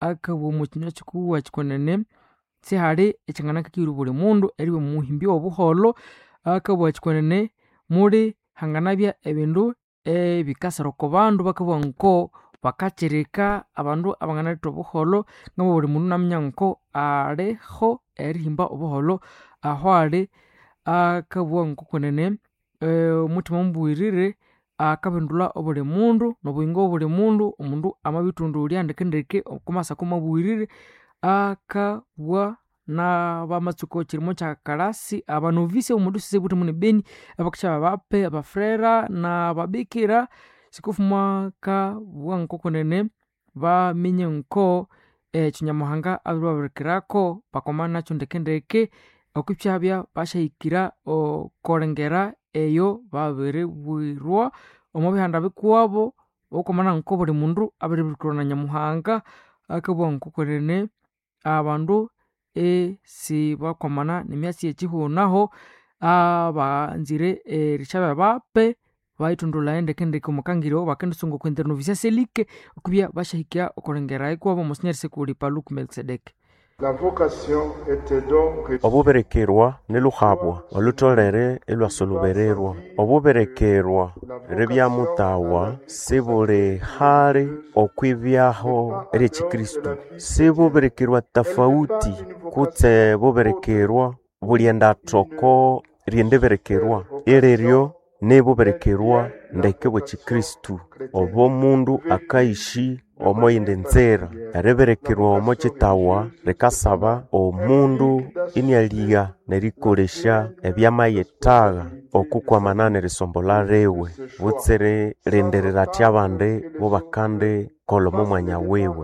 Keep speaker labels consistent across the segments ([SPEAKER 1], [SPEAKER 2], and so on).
[SPEAKER 1] akabwa mu kinywa kikuwa kikonene sihali ekyangana kikiru buli mundu eriwe muhimbi obuholo akabwa kikonene muli hanganabya ebindu ebikasira oko bandu bakabwa nko bakakirika abandu abanganaleta obuholo ngabo buli mundu naminya nko aliho erihimba obuholo aho ali akabwa nko konene omutima omubwirire akabindula obuli mundu nobuyingo obuli mundu omundu amabitundulya ndekendeke okumasa kumabwirire akabwa na bamatsuko kirimo kya kalasi abanovisi omundu sise buti muni Beni abakisha bape abafrera na babikira sikufuma kabwa nko konene bamenye nko kinyamuhanga abirwabirikirako bakomana nakyo ndekendeke okwibyabya bashahikira okolengera eyo babiri bwirwa omubihanda bikuwabo okomana nko buli mundu abiribirikirwa na Nyamuhanga akabwa nko konene abandu si bakomana nemyasi yekihunaho abanzire rishabe bape baitundula endekendeke omukangiro bakendisunga ku internovisia selike okubya bashahikya okolengera ikwabo Monsignor Sekuli Paluku Melkisedeke.
[SPEAKER 2] La vocation était donc
[SPEAKER 3] obuberekerwa niluhabwa olutolere elwasolubererwa obuberekerwa rebyamutawa sibuli hali okwibyaho eryekikristu sibuberekerwa tofauti kutse buberekerwa bulyenda toko ryendeberekerwa ereryo nebuberekerwa ndeke bwekikristu obo mundu akaishi omoyinde nzera ereberekerwa omo kitawa rikasaba omundu inialiya nerikolesha ebyamayetaga okukwamana nerisombola rewe butsere renderera tyabande bubakande kolomo mwanya wewe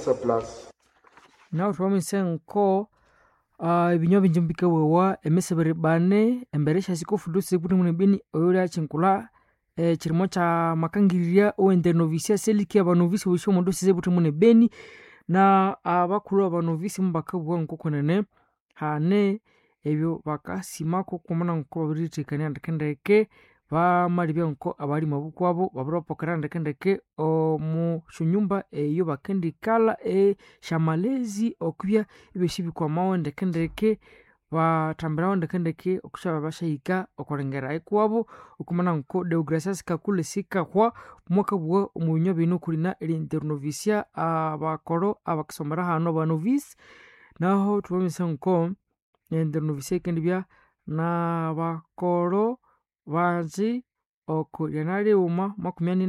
[SPEAKER 1] naho twamise nko ebinyo bingi mbikewewa emisebere bane embere shasikofudusi buti muni Beni oyolya chinkula kirimo kya makangirya owendernovisia seliki abanovisi wisho mundu size buti muni Beni na abakulu abanovisi mbakabwa nko konene hane ebyo bakasimako kumana nko babiritekania ndekendeke bamalibya nko abali mabukwabo babirapokera ndekendeke omu shunyumba eyo bakendikala shamalezi okubya ibeshibikwa ndekendeke batambiraho ndekendeke okushaba bashahika okolengera ikwabo okumana nko Deogracias Kakule sikahwa mwakabwa omubinyo bino kulina internovisia abakoro abakisomera hano banovisi naho tubamisa nko internovisia kendibya na bakoro banzi okulyanali uma makumyani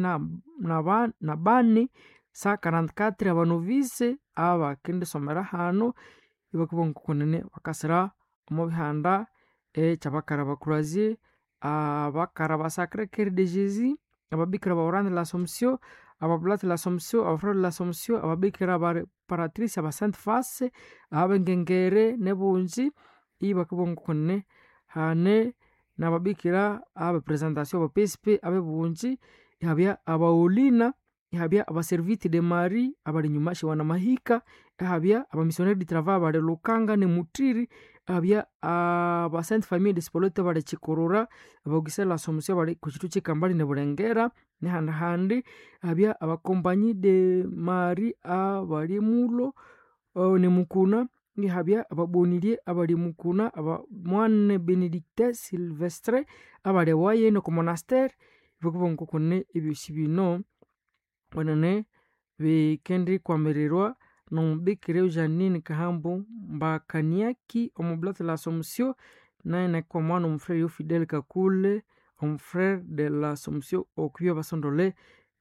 [SPEAKER 1] na bani sa 44 abanovisi abakendisomera hano ibakuba nkukonene bakasira omubihanda kyabakara bakurazi abakara basakre Cœur de Jésus ababikira ba Orande la Assomption abablate la Assomption abafrere la Assomption ababikira ba Paratrice aba Sainte Face abengengere nebunzi ibakuba nkukonene hane nababikira abapresentation abapesipe abebunzi ihabya abaolina ihabya abaservite de Marie abali nyuma shiwana mahika ihabya abamissionnaire du travail abali Lukanga ne Mutiri ihabya aba Sainte Famille de Spolete abali Chikorora abagise la Assomption abali kuchitu chikambali ne Burengera ne handi ihabya abakompagnie de Marie abali Mulo ne Mukuna ihabya ababonirie abali Mukuna abamwane Benedicte Silvestre abali waye no ku monastère bikuba nkokone ibishibino wanane bikendi kwamererwa nombikire Janine Kahambu mbakaniaki omublate la Assomption naye kwa mwana omufrere Fidel Kakule omufrere de la Assomption okubya basondole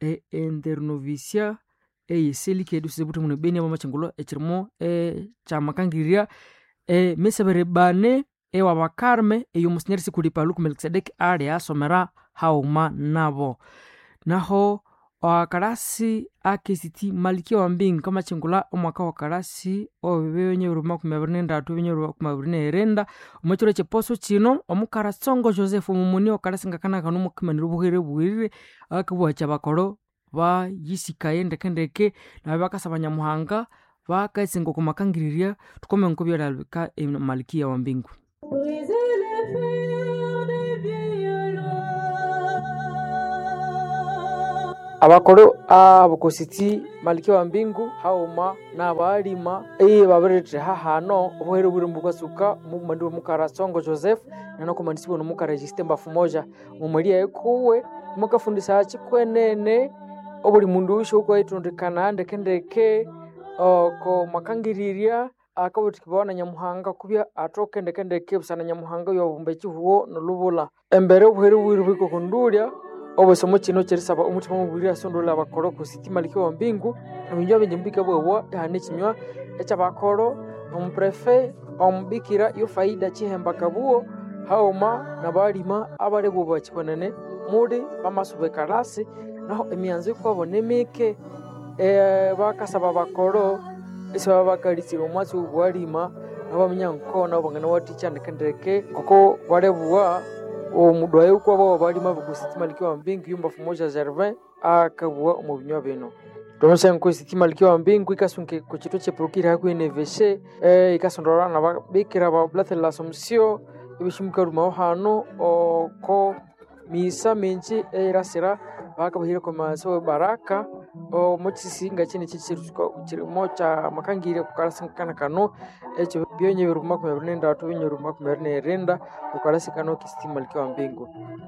[SPEAKER 1] internovisia eyiselike edusize buti muni Beni abamachingulo ekirimo kyamakangirya mesebere bane ewabakarme eyo Monsignor Sekuli Paluku Melkisedeke ali asomera hauma nabo naho wakarasi akisiti Malkia wa Mbingi kama chingula omwaka wakarasi obenye uruma kumabrinenda tubenye uruma kumabrinenda omwechiro cheposo chino omukara Songo Joseph mumuni wakarasi ngakana kanumu kimanira buhire akabwa cyabakoro ba yisikaye ndekendeke na bakasaba Nyamuhanga bakaisingo kumakangiriria tukome nko byalabika Malkia wa Mbingi. abakoro abokositi malkia wa mbingu hauma na balima babirete hahano obuhere buri mbukasuka mu mandu mukarasongo Joseph nano kumanisibo no mukarejiste mbafu moja mu Maria ekuwe mukafundisa chikwenene obuli mundu usho ko itondekana ndekendeke ko makangiriria akabutikibona Nyamuhanga kubya atoke ndekendeke busana Nyamuhanga yobumbe chihuo no lubula embere obuhere buri biko kundulya obusomo kino kirisaba umutima mubulira sondola abakoro ku siti malkia wa mbingu ebinyo binyambika bwewa hane kinywa ekyabakoro omuprefe ombikira yo faida chihemba kabuo hauma na balima abale buba chikonene muri bamasube karasi naho emyanzo kwabone mike bakasaba abakoro isaba bakalisira omwasi ubwalima abamenyankona obangana waticha ndekendeke koko walebuwa omudwaye kwabo balima bugusiti malkia wa mbingu yumba fumoja Gervin akabuwa omubinyo bino Tonse nko siti malkia wa mbingu ikasunke ku kito cye prokira ku NVC ikasondora na babikira ba Blathe la Assumption ibishimuka ruma hano ko misa menji erasira bakabahira ko maso baraka mochisinga chini chirimo cha makangire kukarasikana kano echo byonye biruma ku merinda to byonye biruma ku merinda kukarasikana kisiti malkia wa mbingu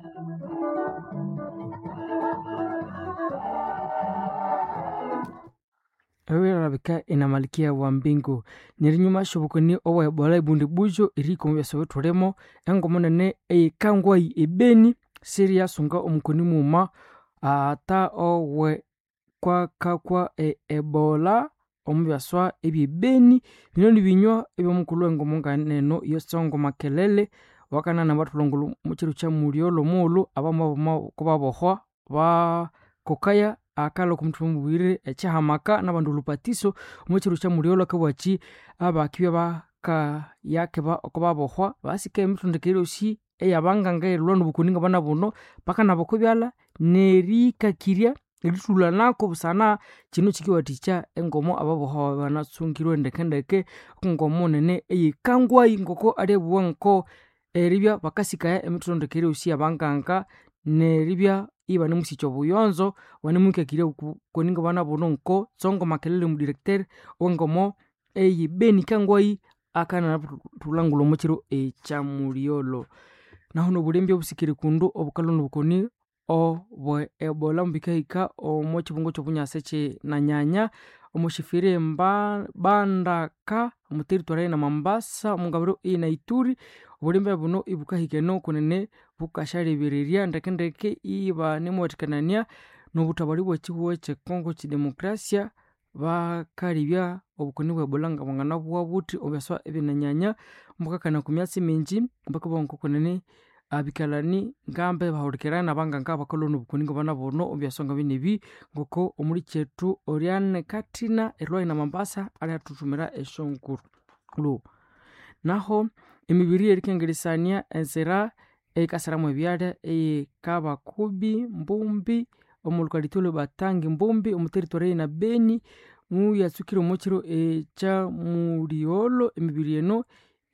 [SPEAKER 1] Awirabika ina malkia wa mbingu nyirinyuma shobukoni owa bola ibundi bujo iriko mubyaso turemo engomonene ekangwai ebeni Syria sunga omukoni muma ata owe kwa Ebola omubyaswa ebyebeni binoni binywa ebyomukulu engomonga neno yosongo makelele wakana na batulongulu mukiru kya muliolo mulu abamama kubabohwa ba kokaya akalo kumtumubwire echahamaka nabandu lupatiso mukiru kya muliolo kabwachi abakibya baka yake ba okubabohwa basike mitundekero si eyabanganga elwano bukuninga bana buno paka nabo kubyala nerika kirya eritula nako busana kino kikiwaticha engomo ababohwa banatsungirwe ndekendeke kungomo nene eyikangwa ingoko arebuwanko eribya bakasikaya emitundekero usi abanganga neribya iba nemusicho buyonzo wanemukekire kuninga bana buno nko tsongo makelele mu directeur wengomo eyibeni kangwai akana tulangulo mukiro echamuliolo naho no bulembe obusikire kundu obukalono bukoni obwe Ebola mbikahika omukibungo kyobunyase na nyanya omushifire bandaka mu territory na Mombasa mungabiro ina Ituri obulembe buno ibukahike no kunene bukashalibireria ndekendeke iba nemwatikanania no butabari bwa kihuwe kye Kongo kidemokrasia bakaribya obukoni bwa Ebola ngabangana bwabuti obyaswa ebinanyanya mbukakana kumyasi minji mbakabonko kunene abikalani ngambe bahurikerana banganga bakolono bukuningo bana bono obyasonga binebi ngoko omuri chetu Oriane Katina erwa na Mombasa ali atutumira eshonkuru naho emibiri erikengelisania enzera ekasaramu ebyale kabakubi mbumbi omulukalitolo batangi mbumbi omuteritoriya na Beni mu yatsukire omukiro echa muliolo emibiri eno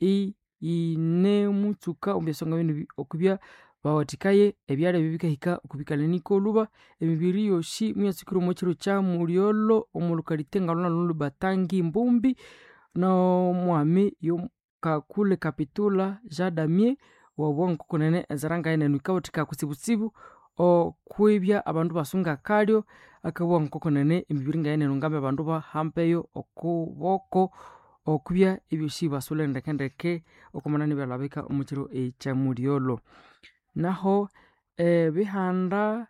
[SPEAKER 1] ine mutsuka obyasonga bino okubya bawatikaye ebyale bibikahika okubikaneniko luba emibiri yoshi muyatsukire omukiro cha muliolo omulukalitenga lona batangi mbumbi no mwami yo kakule kapitula jadamie wabwangu kunene ezaranga ene nukawotika kusibusibu okwibya abantu basunga kalyo akabwangu kunene emibiringa ene ngambe abantu bahampeyo okuboko okubya ebyoshi basule ndekendeke okumanani byalabika omukiro echa muliolo naho bihanda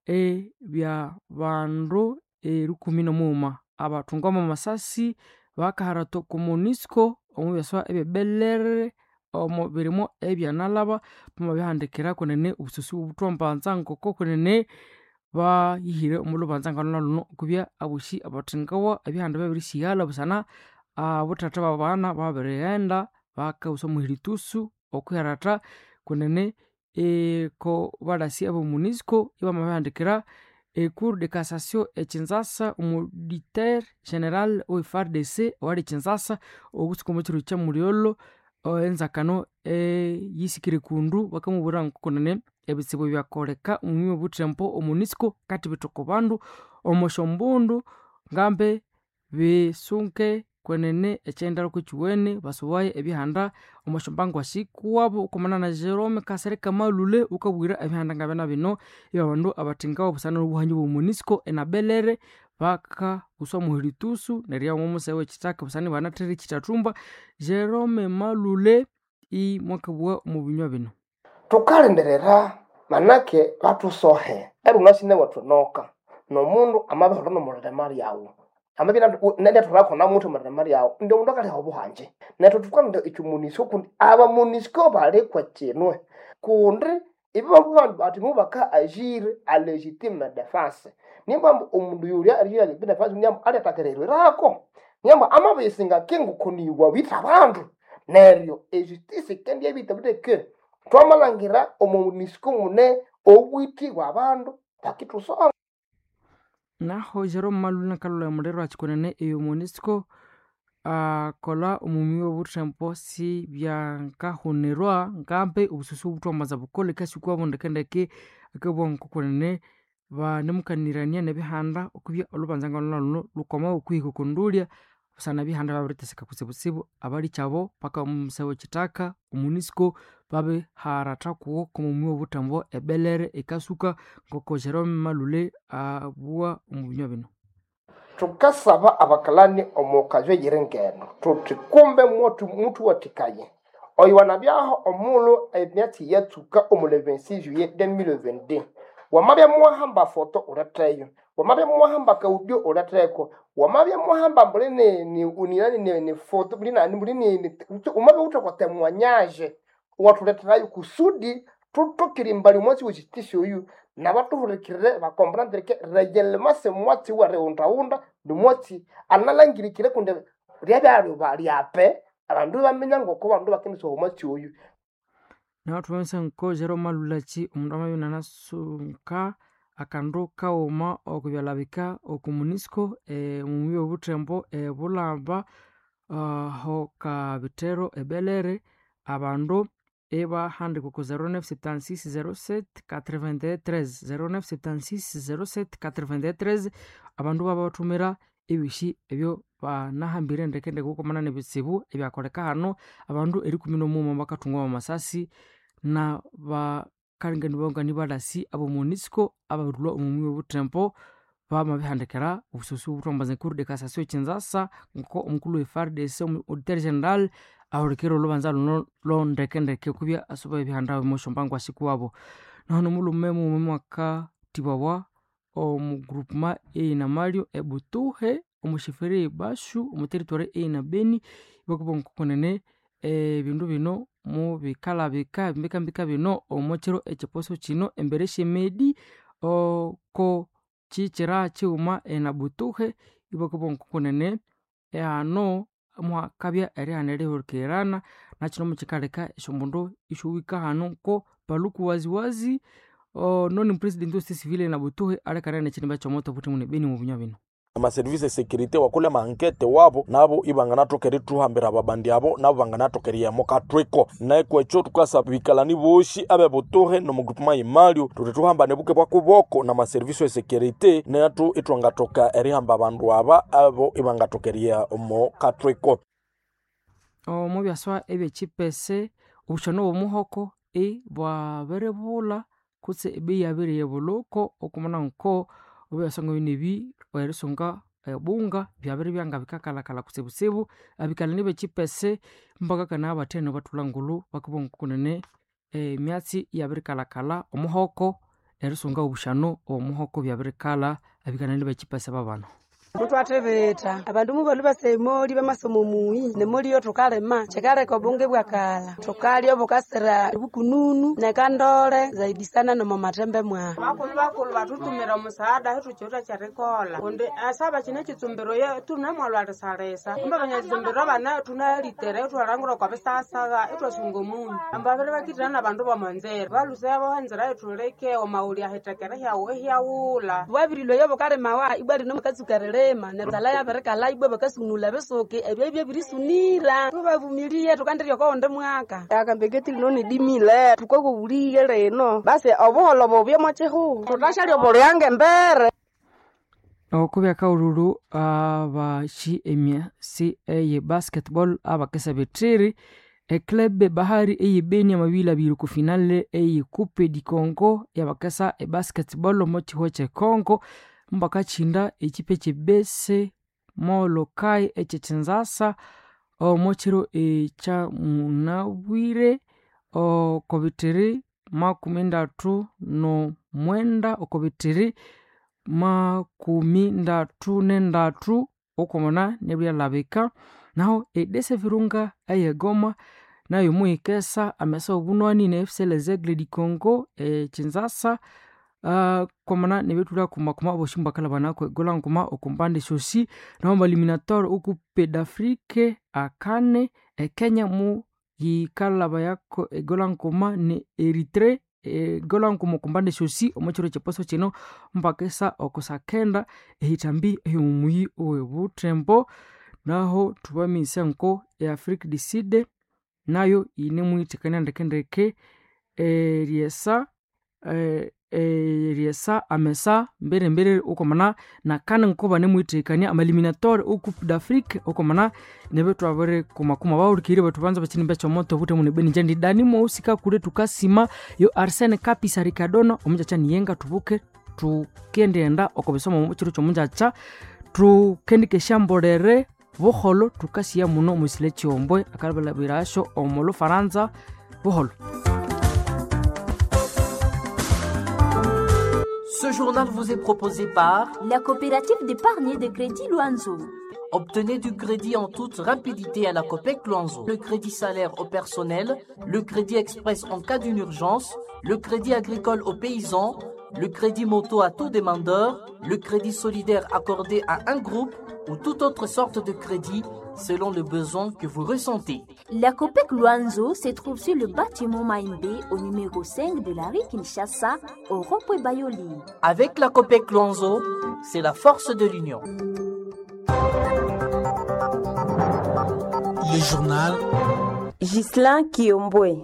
[SPEAKER 1] bya bandu 11 abatungama masasi bakaharato ku MONUSCO omubyaswa ebebelere omubirimo ebyanalaba bihandikira kunene ubususi butombanza nkoko kunene bayihire omulubanza ngano kubya abushi abatingawa ebihanda babirishiyala busana butata babana babirenda bakausa muhiritusu okuharata kunene ko balasi abo MONUSCO ibamahandikira Cour de cassation echinzasa umuditer general o FARDC wali chinzasa ogusuko mukiro kya muliolo enzakano yisikire kundu bakamubura nkonene ebitsibu byakoleka omwimi obuthempo omunisco kati bitoko bandu omoshombundu ngambe bisunke kwenene ekyendalo kuchiwene basuwaye ebihanda omoshombangwa shikuwabo ukomana na Jerome Kasereka Malule ukabwira ebihanda ngabena bino yabandu abatingawo busana obuhanyi bw'omunisco enabelere baka uswa muhiritusu neria omumuse wekitaka busani banatere kitatumba Jerome Malule mwakabwa mu binywa bino
[SPEAKER 4] tukalenderera manake batusohe erunasine watunoka nomundu amabehodo nomulere mali yawo amabina nende turako na muntu mulere mali yawo ndio mundu akali obuhanje neto tukwanda ikimunisco kundi aba munisco bale kwa chenwe kundi ibambu bati mubaka agir à légitime défense nimba omundu yuri ari ari defense nyamba ali atakererwe rako nyamba amabisinga kingu kuniwa bita abantu neryo justice kendi ebita biteke twamalangira omunisco mune obwiti bw'abantu takituso
[SPEAKER 1] naho Jerome Malule kalula omulero achikonene eyo munisco kola omumi obuthempo si byankahunerwa ngambe obususu butwamaza bukole kasi kwa bondekendeke akabwa nkokonene banemukanirania nebihanda okubya olubanzanga luno lukoma okuhiko kundulya busana bihanda babiriteseka kutsibutsibu abali chabo paka omusewe kitaka omunisco babe harata kuwo komumi obutambo ebelere ekasuka ngoko Jerome Malule abua omubinywa bino
[SPEAKER 4] tukasaba abakalani omukazo yirengeno tutikumbe mutu watikaye oyo wanabyaho omulo emyati yatuka omule 26 juillet 2022 wamabya muhamba foto urateyo wamabya muhamba kaudio uratreko wamabya muhamba mbulene ni unirani ni foto bulina mbulini umabya utakotemwanyaje watuleterayo kusudi tutokirimba mwati w'ekitisi oyu nabatuhulikire bakomprendre que réellement c'est mwati wa reunda de mwati analangirikire kunde ryabyo bali ape abandu bamenya ngoko bandu bakemiso mwati oyu
[SPEAKER 1] na tuwensa nko Jerome Malule omundu amayuna nasunka akandu kauma okubyalabika okumunisco mumwi obuthembo bulamba ho kabitero ebelere abandu eba handi kuko 097607 93 097607 abandu baba batumira ebishi ebyo banahambire ndekende kukomana nebitsibu ebyakoleka hano abandu 11 bakatungwa amasasi na bakalingani bongani balasi abo munisco abarulwa omumwi obutempo bamabihandikira obususu butombaze kuru de cassation kinzasa ngo omukulu FARDC auditor general ahorikero lubanza luno londekendeke kubya asuba ebihanda bimoshombango asikuwabo nono mulume mu mwaka tibawa omu groupement na Mario ebutuhe omushifere bashu omuteritoire na Beni bakubonkonene bindu bino mu bikalabika mbika bino omochero ekiposo kino embere shemedi ko chichira chiuma na butuhe ibakubonkonene ano mwakabya erihanere horkerana nakino mukikaleka eshombundu ishuwika hano ko baluku waziwazi noni president wa civile na butuhe alekana n'ekinimba kyomoto buti mune Beni mu bunya bino
[SPEAKER 5] ama service de sécurité wakule mankete wabo nabo ibangana tokeri tuhambira babandi abo nabo bangana tokeri ya mokatweko naiko echo tukasa bikalani boshi abe butuhe no mu groupement Mario tutuhamba nebuke bwa kuboko na ma service de sécurité natu itwanga toka erihamba bandu aba abo ibanga tokeri ya mokatweko
[SPEAKER 1] mu byaswa ebe chipese ubushono bumuhoko bwa berebula kutse ebe yabere yebuloko okumana nko ubasanga binebi weresonga bunga byabere byanga bikakalakala kusebusebu abikalani be chipese mbaga kana abatene batulangulu bakubonkunene myatsi yabere kalakala omuhoko eresonga ubushano omuhoko byabere kala abikalani be chipese babana
[SPEAKER 6] Mutu atebeta abandu mubolu basemoli bamasomo muyi nemoli yo tukalema chekale ko bunge bwakala tukali obukasira bukununu nekandole zaidi sana no matembe mwa bakulu batutumira musaada hetu chota charekola onde asaba chine chitsumbiro ye tunamwalwa salesa kumba banyatsumbiro bana tunalitere twarangura kwa besasa etwasungo munyu ambabere bakitana abandu bamanzera balusaba hanzira etuleke o mauli ahetakera yawo yawula wabirilo yo bukalema wa ibali no makazukarere lima nezala yaberekala ibwe bakasunula besoke ebyo birisunira tubavumilie tukandirio konde mwaka akambegeti linoni dimile tukokubulie leno basi obuholo bobye mochehu tutashalio bolyange mbere
[SPEAKER 1] okubya kaululu abashi emya si eye basketball abakesa betiri eklebe bahari eye beni amabili abiri ku finale eye coupe di Congo yabakesa basketball mochiho che Congo mbakachinda ekipe chebese molokai echechinzasa mochiro echa munawire okobitiri 13 okobitiri 13 okomona nebya labika naho edese virunga ayegoma nayo muikesa amesa obunwani na FC Les Aigles du Congo chinzasa komona nebetula kuma boshimba kala banako gola ngoma okumbande shosi naho eliminator okupe d'Afrique akane Kenya mu yikala bayako gola ngoma ne Eritrea gola ngoma okumbande shosi omochiro cheposo chino mbakesa okusakenda ehitambi ehumuyi owebutembo naho tubamisa nko Afrique du Sud nayo ine muitikana ndekendeke riesa amesa mbere ukomana na kana nkoba ne muitikania amaliminator Coupe d'Afrique ukomana nebetu abere kuma bawurikire batubanza bakini becho moto bute munebeni njandi dani mo usika kure tukasima yo Arsene Kapisa Ricardono omujacha niyenga tubuke tukendenda okobesoma mu chiro chomunjacha tukendike shamborere buholo tukasiya muno musile chiombwe akalabala birasho omolo Faransa buholo.
[SPEAKER 7] Ce journal vous est proposé par
[SPEAKER 8] la coopérative d'épargne et de crédit Luanzo.
[SPEAKER 7] Obtenez du crédit en toute rapidité à la Copec Luanzo. Le crédit salaire au personnel, le crédit express en cas d'une urgence, le crédit agricole aux paysans, le crédit moto à tout demandeur, le crédit solidaire accordé à un groupe ou toute autre sorte de crédit selon le besoin que vous ressentez.
[SPEAKER 8] La Copec Luanzo se trouve sur le bâtiment Maïmbé au numéro 5 de la rue Kinshasa au rond-point Bayoli.
[SPEAKER 7] Avec la Copec Luanzo, c'est la force de l'union.
[SPEAKER 9] Le journal
[SPEAKER 10] Ghislain Kiombwe.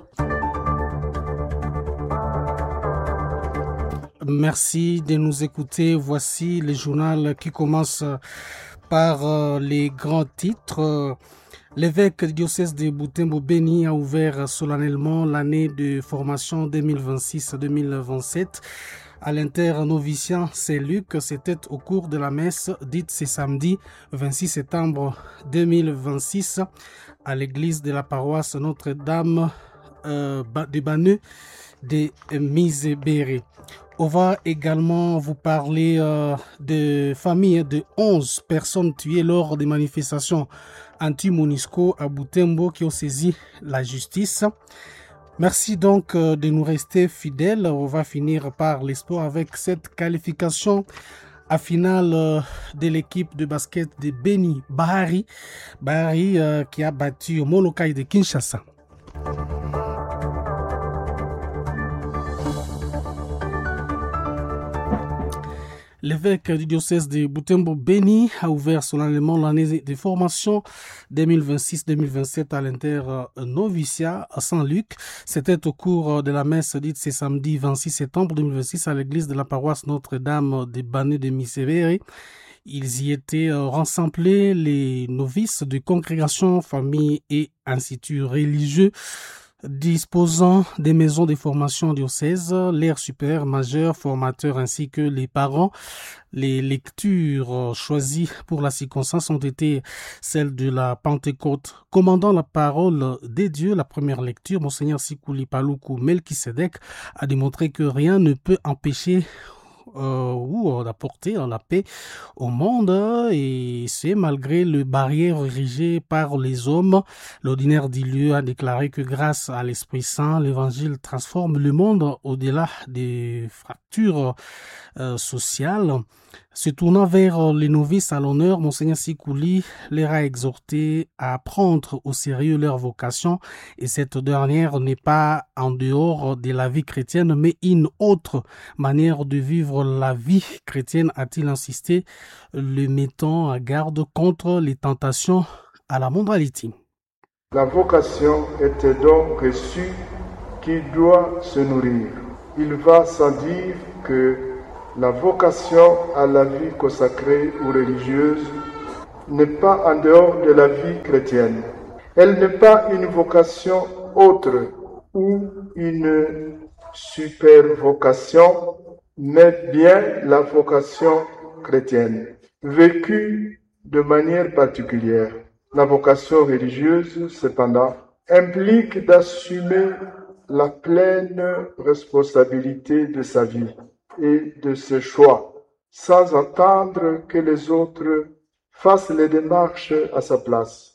[SPEAKER 9] Merci de nous écouter. Voici le journal qui commence par les grands titres. L'évêque du diocèse de Butembo Béni a ouvert solennellement l'année de formation 2026-2027 à l'inter-novicien Saint-Luc. C'était au cours de la messe dite ce samedi 26 septembre 2026 à l'église de la paroisse Notre-Dame de Baneux de Misébéré. On va également vous parler de familles de 11 personnes tuées lors des manifestations anti-Monisco à Butembo qui ont saisi la justice. Merci donc de nous rester fidèles. On va finir par les sports avec cette qualification à finale de l'équipe de basket de Beni Bahari. Bahari qui a battu Molokai de Kinshasa. L'évêque du diocèse de Butembo Béni a ouvert solennellement l'année de formation 2026-2027 à l'inter-noviciat à Saint-Luc. C'était au cours de la messe dite ce samedi 26 septembre 2026 à l'église de la paroisse Notre-Dame de Baneux de Misébéré. Ils y étaient rassemblés, les novices de congrégations, familles et instituts religieux disposant des maisons de formation diocèse, l'aire supérieure, majeur, formateur ainsi que les parents. Les lectures choisies pour la circonstance ont été celles de la Pentecôte. Commandant la parole des dieux, la première lecture, Monseigneur Sikuli Paluku Melkisedek a démontré que rien ne peut empêcher ou d'apporter la paix au monde, et c'est malgré les barrières érigées par les hommes. L'ordinaire dit lieu a déclaré que grâce à l'Esprit Saint, l'Évangile transforme le monde au-delà des fractures sociales. Se tournant vers les novices à l'honneur, Monseigneur Sikuli leur a exhorté à prendre au sérieux leur vocation, et cette dernière n'est pas en dehors de la vie chrétienne, mais une autre manière de vivre vivre la vie chrétienne, a-t-il insisté, le mettant à garde contre les tentations à la mondialité.
[SPEAKER 2] La vocation est un don reçu qui doit se nourrir. Il va sans dire que la vocation à la vie consacrée ou religieuse n'est pas en dehors de la vie chrétienne. Elle n'est pas une vocation autre ou une super vocation, mais bien la vocation chrétienne, vécue de manière particulière. La vocation religieuse, cependant, implique d'assumer la pleine responsabilité de sa vie et de ses choix, sans attendre que les autres fassent les démarches à sa place.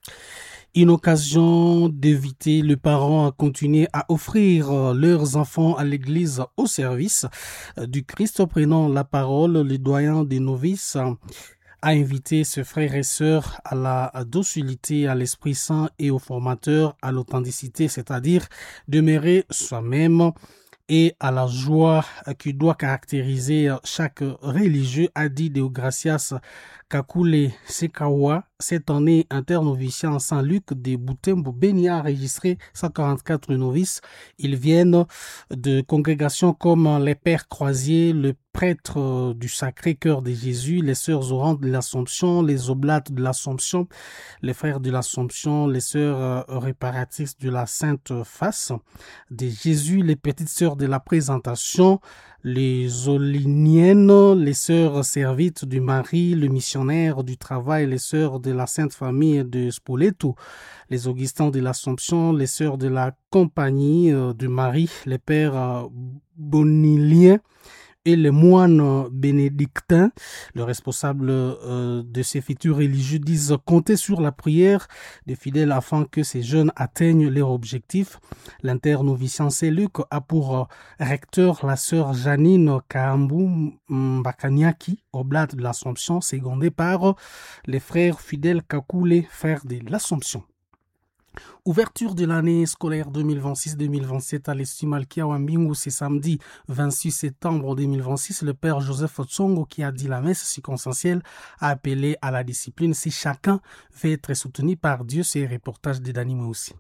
[SPEAKER 9] Une occasion d'inviter les parents à continuer à offrir leurs enfants à l'église au service du Christ. Prenant la parole, le doyen des novices a invité ses frères et sœurs à la docilité, à l'Esprit Saint et aux formateurs à l'authenticité, c'est-à-dire demeurer soi-même, et à la joie qui doit caractériser chaque religieux, a dit Deogracias Kakule Sekawa. Cette année, internoviciat en Saint-Luc de Butembo Beni a enregistré 144 novices. Ils viennent de congrégations comme les Pères Croisiers, le prêtre du Sacré-Cœur de Jésus, les Sœurs Orantes de l'Assomption, les Oblates de l'Assomption, les Frères de l'Assomption, les Sœurs réparatrices de la Sainte Face de Jésus, les Petites Sœurs de la Présentation, les Oliniennes, les Sœurs Servites du Marie, le Missionnaire du Travail, les Sœurs de la Sainte Famille de Spoleto, les Augustins de l'Assomption, les Sœurs de la Compagnie du Marie, les Pères Boniliens et les moines bénédictins. Le responsable de ces futurs religieux disent compter sur la prière des fidèles afin que ces jeunes atteignent leur objectif. L'internoviciat Saint-Luc a pour recteur la sœur Janine Kaambu Mbakaniaki, oblate de l'Assomption, secondée par les frères fidèles Kakule, frères de l'Assomption. Ouverture de l'année scolaire 2026-2027 à l'Institut Malkia Wambingu, c'est samedi 26 septembre 2026. Le père Joseph Tsongo, qui a dit la messe circonstancielle, a appelé à la discipline si chacun veut être soutenu par Dieu. C'est un reportage de Dani aussi.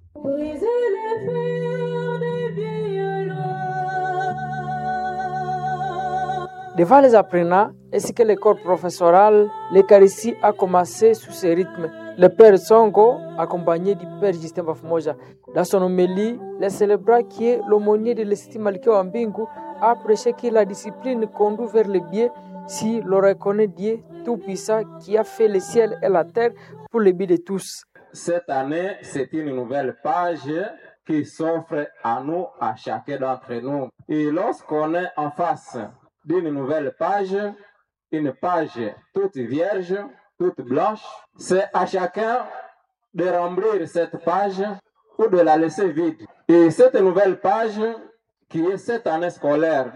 [SPEAKER 1] Devant les apprenants ainsi que le corps professoral, l'Eucharistie a commencé sous ce rythme. Le père Tsongo, accompagné du père Justin Bafmoja, dans son homélie, le célébrat qui est l'aumônier de l'Institut Malkia Wambingu, a prêché que la discipline conduit vers le bien si l'on reconnaît Dieu Tout-Puissant qui a fait le ciel et la terre pour le bien de tous.
[SPEAKER 11] Cette année, c'est une nouvelle page qui s'offre à nous, à chacun d'entre nous. Et lorsqu'on est en face d'une nouvelle page, une page toute vierge, toute blanche, c'est à chacun de remplir cette page ou de la laisser vide. Et cette nouvelle page, qui est cette année scolaire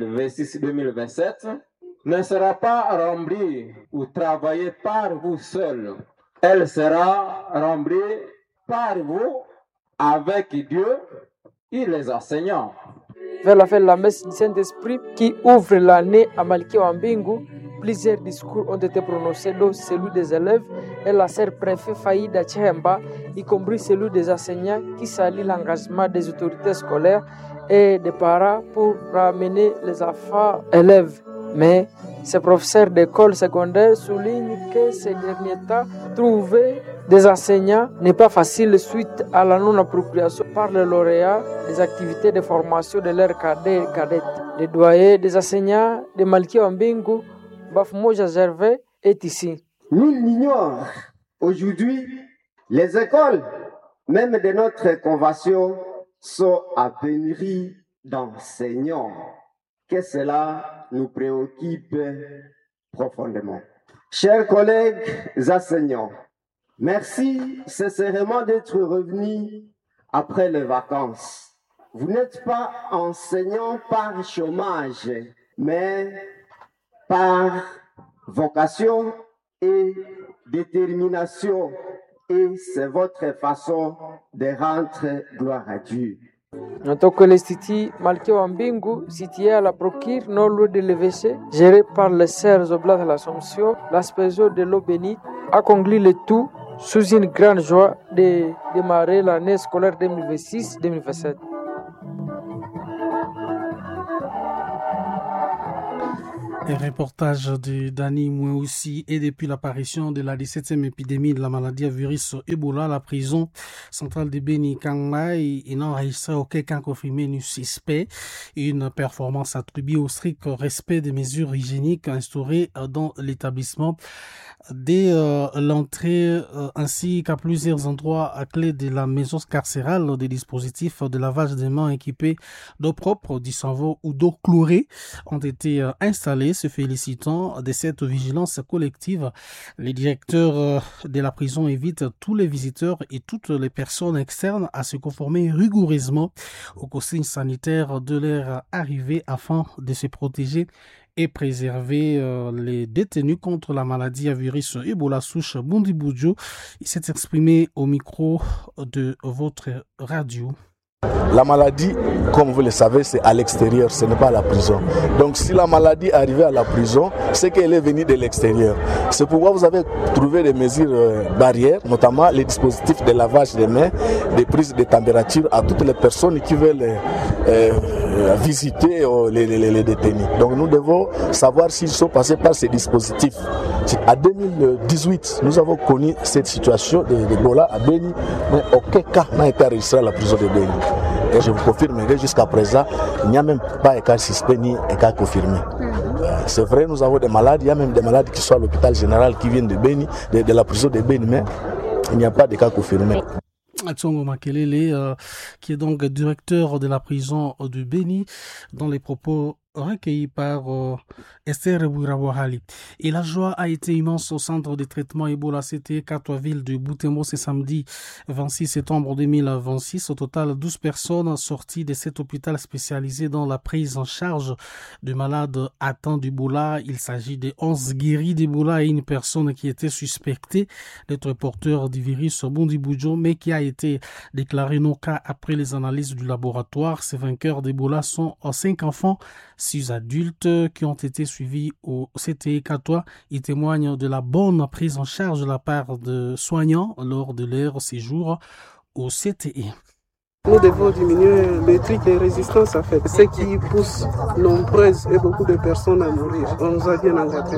[SPEAKER 11] 2026-2027, ne sera pas remplie ou travaillée par vous seuls. Elle sera remplie par vous avec Dieu et les enseignants.
[SPEAKER 1] Vers la fin de la messe du Saint-Esprit qui ouvre l'année à Malkia Wambingu, plusieurs discours ont été prononcés, dont celui des élèves et la sœur préfet Faïda Tchemba, y compris celui des enseignants qui salue l'engagement des autorités scolaires et des parents pour ramener les enfants élèves. Mais ces professeurs d'école secondaire soulignent que ces derniers temps, trouver des enseignants n'est pas facile suite à la non-appropriation par les lauréats des activités de formation de leurs cadets et cadettes. Le doyen des enseignants de Malkia Wambingu, Bafmoja Gervais, est ici.
[SPEAKER 12] Nul n'ignore aujourd'hui les écoles, même de notre convention, sont à pénurie d'enseignants. Que cela nous préoccupe profondément. Chers collègues enseignants, merci sincèrement d'être revenus après les vacances. Vous n'êtes pas enseignants par chômage, mais par vocation et détermination. Et c'est votre façon de rendre gloire à Dieu.
[SPEAKER 1] Notons que l'Institut Malkia Wambingu, situé à la Procure, non loin de l'EVC, géré par les Sœurs Oblates de l'Assomption, l'aspersion de l'eau bénite, a conclu le tout sous une grande joie de démarrer l'année scolaire 2026-2027.
[SPEAKER 9] Un reportage de Dani Mououssi. Et depuis l'apparition de la 17e épidémie de la maladie à virus Ebola, la prison centrale de Beni Kangmai n'a enregistré aucun cas confirmé ni suspect. Une performance attribuée au strict respect des mesures hygiéniques instaurées dans l'établissement. Dès l'entrée ainsi qu'à plusieurs endroits à clé de la maison carcérale, des dispositifs de lavage des mains équipés d'eau propre, du savon ou d'eau chlorée ont été installés. Se félicitant de cette vigilance collective, les directeurs de la prison invitent tous les visiteurs et toutes les personnes externes à se conformer rigoureusement aux consignes sanitaires de leur arrivée afin de se protéger et préserver les détenus contre la maladie à virus Ebola souche Bundibudjo. Il s'est exprimé au micro de votre radio.
[SPEAKER 13] La maladie, comme vous le savez, c'est à l'extérieur, ce n'est pas à la prison. Donc si la maladie arrivait à la prison, c'est qu'elle est venue de l'extérieur. C'est pourquoi vous avez trouvé des mesures barrières, notamment les dispositifs de lavage des mains, des prises de température à toutes les personnes qui veulent visiter les détenus. Donc nous devons savoir s'ils sont passés par ces dispositifs. En 2018, nous avons connu cette situation d'Ebola à Beni, mais aucun cas n'a été enregistré à la prison de Beni. Et je vous confirmerai jusqu'à présent, il n'y a même pas de cas suspect ni de cas confirmé. C'est vrai, nous avons des malades, il y a même des malades qui sont à l'hôpital général qui viennent de Beni, de la prison de Beni, mais il n'y a pas de cas confirmés.
[SPEAKER 9] Tsongo Makelele, qui est donc directeur de la prison de Beni, dans les propos recueillis par Esther Bourawahali. Et la joie a été immense au centre de traitement Ebola CTE Katoaville de Butembo ce samedi 26 septembre 2026. Au total, 12 personnes sorties de cet hôpital spécialisé dans la prise en charge de malades atteints d'Ebola. Il s'agit de 11 guéris d'Ebola et une personne qui était suspectée d'être porteur du virus Bundibudjo, mais qui a été déclaré non cas après les analyses du laboratoire. Ces vainqueurs d'Ebola sont 5 enfants, 6 adultes qui ont été suivis au CTE Katoa. Ils témoignent de la bonne prise en charge de la part de soignants lors de leur séjour au CTE.
[SPEAKER 14] Nous devons diminuer le truc de résistance à fait, ce qui pousse nombreuses et beaucoup de personnes à mourir. On nous a bien engagés.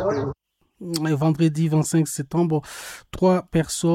[SPEAKER 9] Vendredi 25 septembre, 3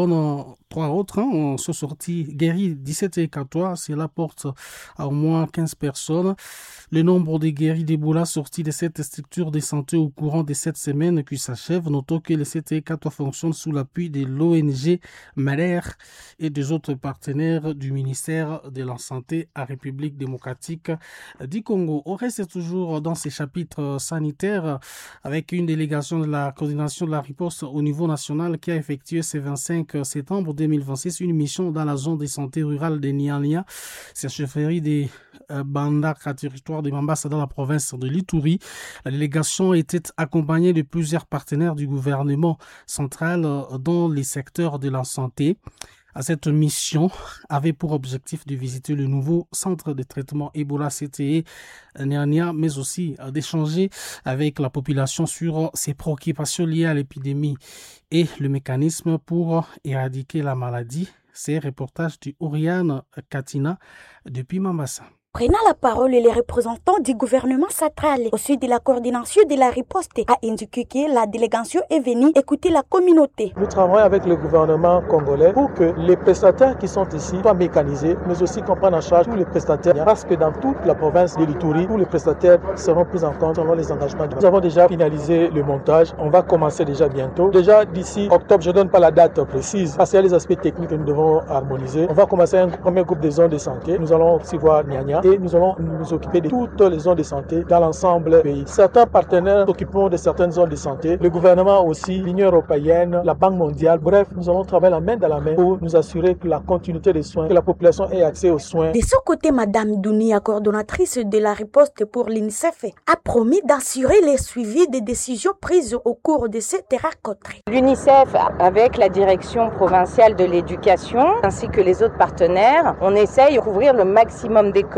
[SPEAKER 9] autres sont sortis guéris 17 et 14. Cela porte à au moins 15 personnes. Le nombre de guéris d'Ebola sortis de cette structure de santé au courant de cette semaine qui s'achève. Notons que le CTE-4 fonctionne sous l'appui de l'ONG MALER et des autres partenaires du ministère de la Santé à République démocratique du Congo. On reste toujours dans ces chapitres sanitaires avec une délégation de la coordination de la riposte au niveau national qui a effectué ce 25 septembre 2026 une mission dans la zone de santé rurale de Niania, c'est chefferie des Bandaka, territoire de Mambasa dans la province de l'Ituri. La délégation était accompagnée de plusieurs partenaires du gouvernement central dans les secteurs de la santé. Cette mission avait pour objectif de visiter le nouveau centre de traitement Ebola CTE Niania, mais aussi d'échanger avec la population sur ses préoccupations liées à l'épidémie et le mécanisme pour éradiquer la maladie. C'est reportage du Oriane Katina depuis Mambasa.
[SPEAKER 15] Prenant la parole, les représentants du gouvernement central au sud de la coordination de la riposte a indiqué que la délégation est venue écouter la communauté.
[SPEAKER 16] Nous travaillons avec le gouvernement congolais pour que les prestataires qui sont ici soient mécanisés, mais aussi qu'on prenne en charge tous les prestataires, parce que dans toute la province de l'Ituri, tous les prestataires seront pris en compte selon les engagements. Nous avons déjà finalisé le montage, on va commencer déjà bientôt. Déjà d'ici octobre, je ne donne pas la date précise, parce qu'il y a les aspects techniques que nous devons harmoniser. On va commencer un premier groupe de zones de santé, nous allons aussi voir Niania. Et nous allons nous occuper de toutes les zones de santé dans l'ensemble du pays. Certains partenaires s'occuperont de certaines zones de santé, le gouvernement aussi, l'Union européenne, la Banque mondiale. Bref, nous allons travailler la main dans la main pour nous assurer que la continuité des soins, que la population ait accès aux soins.
[SPEAKER 15] De son côté, Madame Dounia, coordonnatrice de la riposte pour l'UNICEF, a promis d'assurer le suivi des décisions prises au cours de cette rencontre.
[SPEAKER 17] L'UNICEF, avec la direction provinciale de l'éducation, ainsi que les autres partenaires, on essaye d'ouvrir le maximum d'écoles.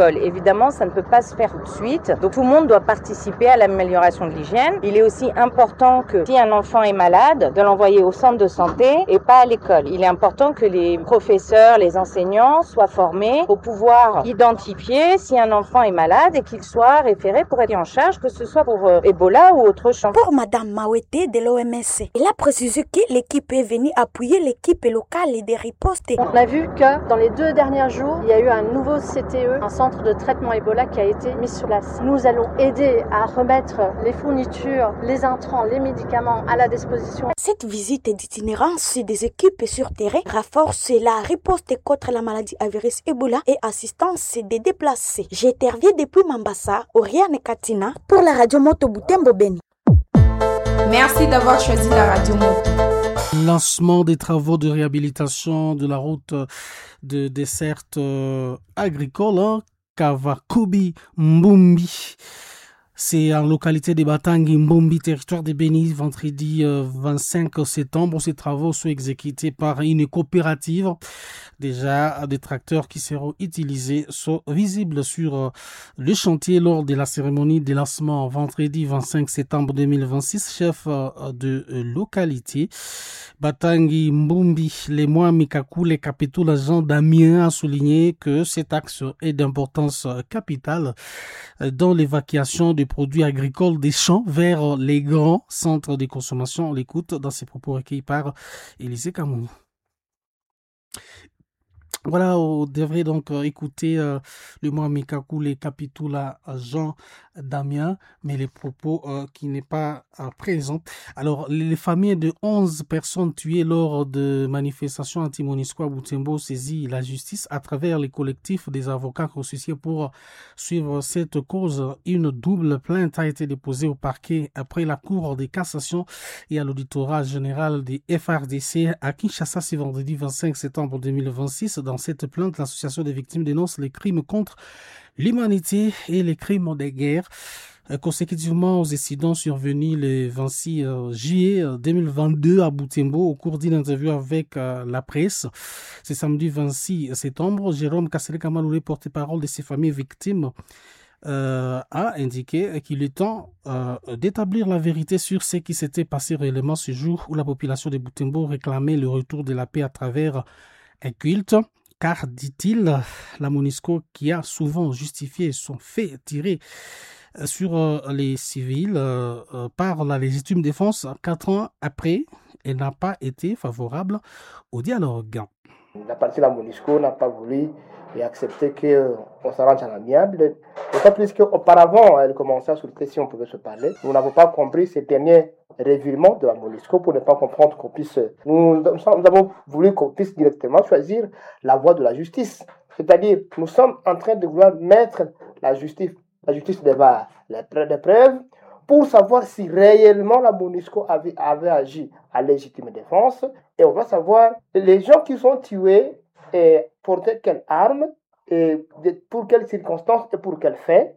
[SPEAKER 17] l'école. Évidemment, ça ne peut pas se faire tout de suite. Donc tout le monde doit participer à l'amélioration de l'hygiène. Il est aussi important que si un enfant est malade, de l'envoyer au centre de santé et pas à l'école. Il est important que les professeurs, les enseignants soient formés pour pouvoir identifier si un enfant est malade et qu'il soit référé pour être en charge, que ce soit pour Ebola ou autre chose.
[SPEAKER 15] Pour Madame Mawete de l'OMS, elle a précisé que l'équipe est venue appuyer l'équipe locale des ripostes.
[SPEAKER 18] On a vu que dans les 2 derniers jours, il y a eu un nouveau CTE, un centre de traitement Ebola qui a été mis sur place. Nous allons aider à remettre les fournitures, les intrants, les médicaments à la disposition.
[SPEAKER 15] Cette visite d'itinérance des équipes sur terrain renforce la riposte contre la maladie à virus Ebola et assistance des déplacés. J'interviens depuis Mambasa, Oriane Katina, pour la radio Moto Butembo Beni.
[SPEAKER 19] Merci d'avoir choisi la radio Moto.
[SPEAKER 9] Lancement des travaux de réhabilitation de la route de desserte agricole Kavakubi Mbumbi. C'est en localité de Batangi Mbumbi, territoire de Beni, vendredi 25 septembre. Ces travaux sont exécutés par une coopérative. Déjà, des tracteurs qui seront utilisés sont visibles sur le chantier lors de la cérémonie de lancement vendredi 25 septembre 2026. Chef de localité, Batangi Mbumbi, les mois Mikakule Kapitula Jean Damien a souligné que cet axe est d'importance capitale dans l'évacuation des produits agricoles des champs vers les grands centres de consommation. On l'écoute dans ses propos recueillis par Élisée Kamou. Voilà, on devrait donc écouter le mois Mikakule Kapitula Jean Damien, mais les propos qui n'est pas présent. Alors, les familles de 11 personnes tuées lors de manifestations anti-Monisco à Butembo saisissent la justice à travers les collectifs des avocats constitués pour suivre cette cause. Une double plainte a été déposée au parquet après la Cour de cassation et à l'auditorat général des FRDC à Kinshasa ce vendredi 25 septembre 2026. Dans cette plainte, l'association des victimes dénonce les crimes contre l'humanité et les crimes de guerre. Consécutivement aux incidents survenus le 26 juillet 2022 à Butembo, au cours d'une interview avec la presse, ce samedi 26 septembre, Jérôme Kassele-Kamaloulé, porte-parole de ces familles victimes, a indiqué qu'il est temps d'établir la vérité sur ce qui s'était passé réellement ce jour où la population de Butembo réclamait le retour de la paix à travers un culte. Car, dit-il, la Monisco qui a souvent justifié son fait tiré sur les civils par la légitime défense, 4 ans après, elle n'a pas été favorable au dialogue.
[SPEAKER 4] La partie de la Monisco n'a pas voulu accepter qu'on s'arrange en amiable. D'autant plus qu'auparavant, elle commençait à souhaiter si on pouvait se parler. Nous n'avons pas compris ces derniers revirements de la Monisco pour ne pas comprendre qu'on puisse... Nous avons voulu qu'on puisse directement choisir la voie de la justice. C'est-à-dire, nous sommes en train de vouloir mettre la justice devant les preuves pour savoir si réellement la Monisco avait agi à légitime défense. Et on va savoir les gens qui sont tués et portaient quelles armes, et pour quelles circonstances et pour quels faits.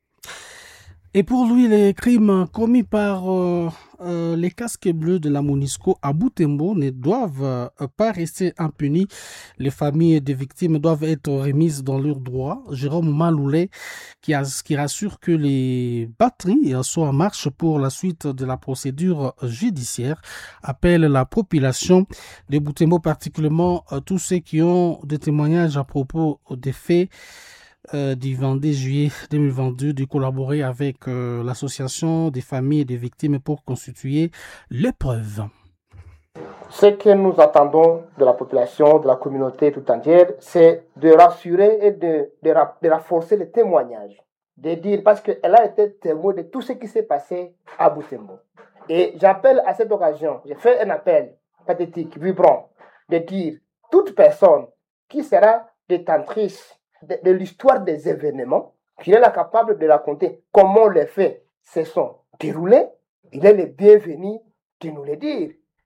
[SPEAKER 9] Et pour lui, les crimes commis par les casques bleus de la Monisco à Butembo ne doivent pas rester impunis. Les familles des victimes doivent être remises dans leurs droits. Jérôme Maloulé, qui rassure que les batteries sont en marche pour la suite de la procédure judiciaire, appelle la population de Butembo, particulièrement tous ceux qui ont des témoignages à propos des faits du 22 juillet 2022 de collaborer avec l'association des familles et des victimes pour constituer les preuves.
[SPEAKER 4] Ce que nous attendons de la population, de la communauté tout entière, c'est de rassurer et de renforcer les témoignages. De dire, parce qu'elle a été témoin de tout ce qui s'est passé à Butembo. Et j'appelle à cette occasion, j'ai fait un appel pathétique, vibrant, de dire, toute personne qui sera détentrice de l'histoire des événements, qu'il est capable de raconter comment les faits se sont déroulés, il est le bienvenu de nous le dire.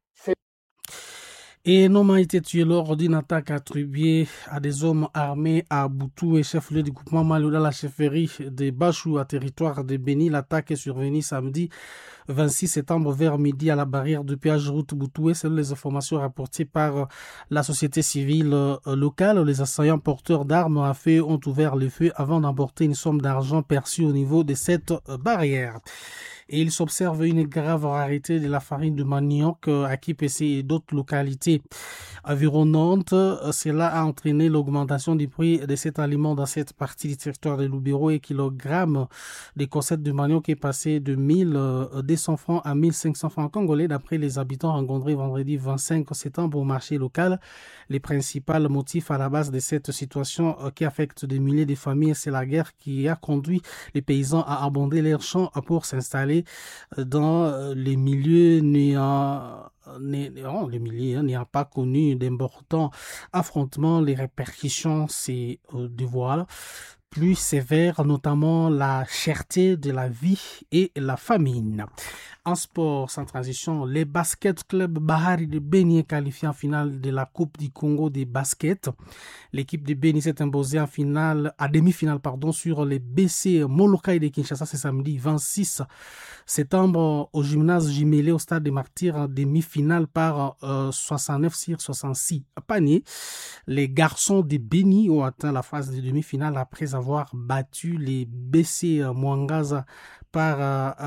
[SPEAKER 9] Et un homme a été tué lors d'une attaque attribuée à des hommes armés à Boutou et chef-lieu du groupement Malouda, la chefferie de Bachou à territoire de Beni. L'attaque est survenue samedi 26 septembre vers midi à la barrière de péage route Boutoué, selon les informations rapportées par la société civile locale. Les assaillants porteurs d'armes à feu ont ouvert le feu avant d'emporter une somme d'argent perçue au niveau de cette barrière. Et il s'observe une grave rareté de la farine de manioc à Kipessé et d'autres localités environnantes. Cela a entraîné l'augmentation du prix de cet aliment dans cette partie du territoire de Lubero. Et kilogramme de concettes de manioc est passé de 1200 francs à 1500 francs congolais d'après les habitants rencontrés vendredi 25 septembre au marché local. Les principaux motifs à la base de cette situation qui affecte des milliers de familles, c'est la guerre qui a conduit les paysans à abonder leurs champs pour s'installer dans les milieux n'ayant pas connu d'importants affrontements. Les répercussions se dévoilent plus sévères, notamment la cherté de la vie et la famine. En sport, sans transition, les basket club Bahari de Beni est qualifié en finale de la Coupe du Congo des baskets. L'équipe de Beni s'est imposée en finale, à demi-finale, sur les BC Molokai de Kinshasa ce samedi 26 septembre au gymnase jumelé au stade des Martyrs en demi-finale par 69-66 paniers. Les garçons de Beni ont atteint la phase de demi-finale après avoir battu les BC Mwangaza par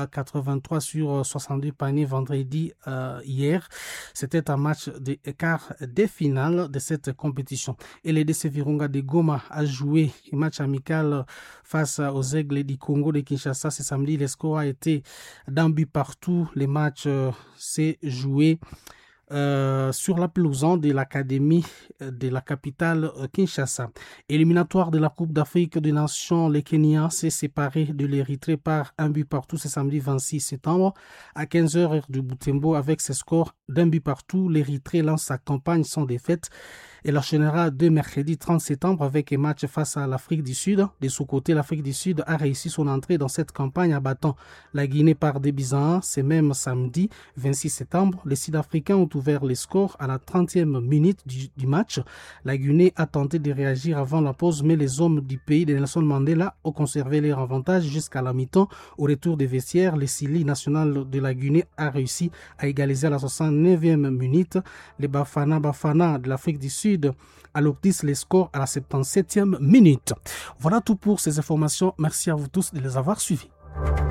[SPEAKER 9] 83-62 paniers vendredi hier. C'était un match de quart des finales de cette compétition. Et les DC Virunga de Goma a joué un match amical face aux Aigles du Congo de Kinshasa ce samedi. Le score a été d'un but partout. Les matchs s'est joué sur la pelouse de l'académie de la capitale Kinshasa. Éliminatoire de la Coupe d'Afrique des Nations, le Kenya s'est séparé de l'Érythrée par un but partout ce samedi 26 septembre à 15h heure de Butembo. Avec ce score d'un but partout, l'Érythrée lance sa campagne sans défaite et l'enchaînera dès mercredi 30 septembre avec un match face à l'Afrique du Sud. De son côté, l'Afrique du Sud a réussi son entrée dans cette campagne en battant la Guinée par 2 buts à 1. C'est même samedi 26 septembre. Les Sud-Africains ont ouvert les scores à la 30e minute du match. La Guinée a tenté de réagir avant la pause, mais les hommes du pays de Nelson Mandela ont conservé leur avantage jusqu'à la mi-temps. Au retour des vestiaires, le Sili national de la Guinée a réussi à égaliser à la 69e minute. Les Bafana de l'Afrique du Sud alourdissent les scores à la 77e minute. Voilà tout pour ces informations. Merci à vous tous de les avoir suivis.